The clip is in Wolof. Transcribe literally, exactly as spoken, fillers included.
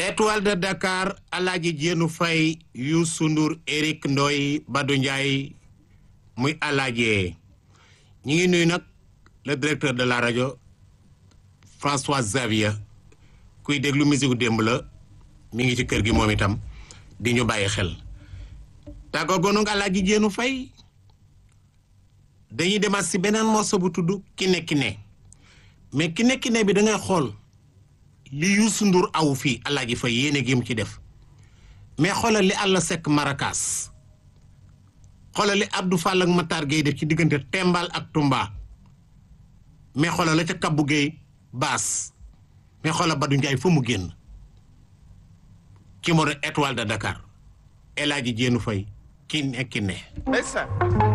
Étoile de Dakar Alaaji Jéenu Fay Youssou Ndour Eric Ndoy Badou Ndiaye muy alaaji ñi ngi nuyu nag le directeur de la rajo François Xavier kuy déglu musique démb la mi ngi ci kër gi moom itam di ñu bàyyi xel tàggoo gonu nga Alaaji Jéenu Fay dañuy demaat si beneen morceau bu tudd Kiné Kiné mais Kiné Kiné bi da ngay xool li Youssou Ndour aw fii Alaaji Fay yéene gi mu ci def mais xoolal li Alla Seck Maracas xoolal li Abdou Fall ak Matar Gueye def ci diggante Tembal ak Tumba mais xoolal la ca Kabou Gueye baas mais xoolal Badou Ndiaye fa mu génn ci moo doon Étoile de Dakar El Hadji Jéenu Fay Kiné Kiné.